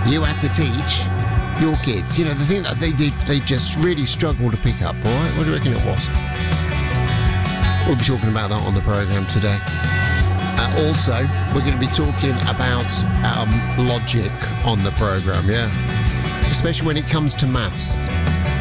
you had to teach your kids? You know, the thing that they just really struggle to pick up, all right? What do you reckon it was? We'll be talking about that on the programme today. Also, we're going to be talking about logic on the programme, yeah? Especially when it comes to maths.